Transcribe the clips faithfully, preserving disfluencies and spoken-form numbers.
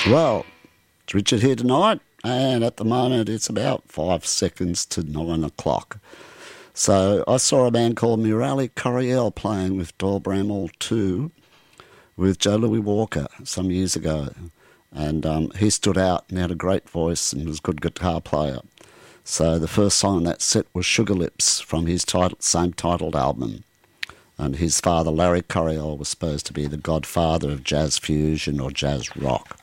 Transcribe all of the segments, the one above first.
Well, it's Richard here tonight, and at the moment it's about five seconds to nine o'clock. So I saw a band called Murali Coriel playing with Doyle Bramall two with Joe Louis Walker some years ago. And um, he stood out and had a great voice and was a good guitar player. So the first song on that set was Sugar Lips from his title, same titled album. And his father, Larry Coriel, was supposed to be the godfather of jazz fusion or jazz rock.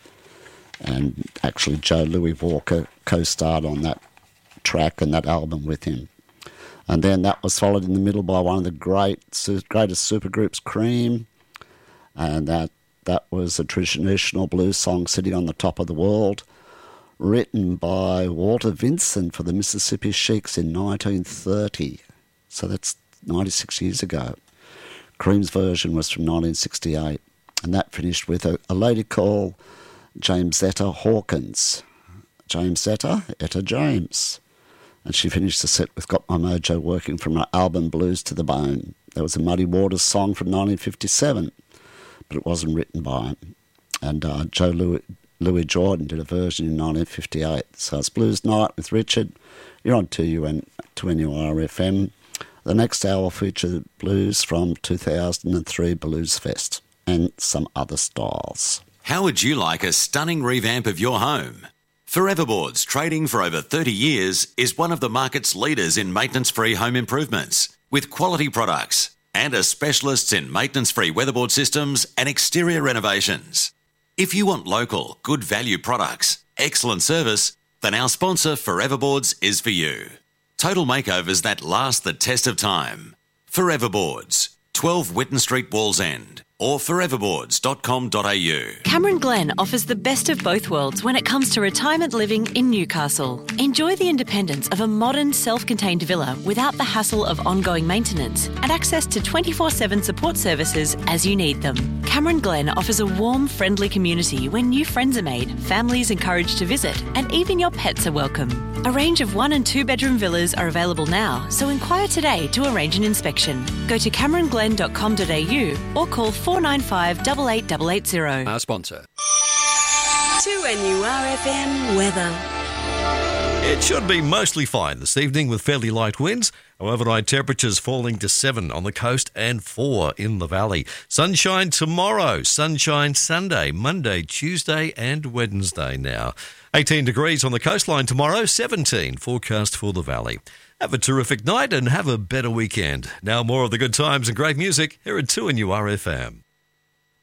And actually Joe Louis Walker co-starred on that track and that album with him. And then that was followed in the middle by one of the great greatest supergroups, Cream, and that that was a traditional blues song, Sitting on the Top of the World, written by Walter Vincent for the Mississippi Sheiks in nineteen thirty. So that's ninety-six years ago. Cream's version was from nineteen sixty-eight, and that finished with a, a lady called Jamesetta Hawkins. Jamesetta, Etta James. And she finished the set with Got My Mojo Working from her album Blues to the Bone. There was a Muddy Waters song from nineteen fifty-seven, but it wasn't written by him. And uh, Joe Louis, Louis Jordan did a version in nineteen fifty-eight. So it's Blues Night with Richard. You're on two N U R F M. The next hour will feature blues from two thousand three Blues Fest and some other styles. How would you like a stunning revamp of your home? Foreverboards, trading for over thirty years, is one of the market's leaders in maintenance-free home improvements, with quality products and are specialists in maintenance-free weatherboard systems and exterior renovations. If you want local, good value products, excellent service, then our sponsor Foreverboards is for you. Total makeovers that last the test of time. Foreverboards, twelve Whitten Street, Wallsend, or foreverboards dot com dot a u. Cameron Glen offers the best of both worlds when it comes to retirement living in Newcastle. Enjoy the independence of a modern, self-contained villa without the hassle of ongoing maintenance and access to twenty-four seven support services as you need them. Cameron Glen offers a warm, friendly community where new friends are made, families encouraged to visit, and even your pets are welcome. A range of one and two bedroom villas are available now, so inquire today to arrange an inspection. Go to cameron glen dot com dot a u or call four nine five, eight eight eight eight zero. Our sponsor. two N U R F M weather. It should be mostly fine this evening with fairly light winds. Overnight temperatures falling to seven on the coast and four in the valley. Sunshine tomorrow, sunshine Sunday, Monday, Tuesday and Wednesday now. eighteen degrees on the coastline tomorrow, seventeen forecast for the valley. Have a terrific night and have a better weekend. Now more of the good times and great music here at two N U R F M.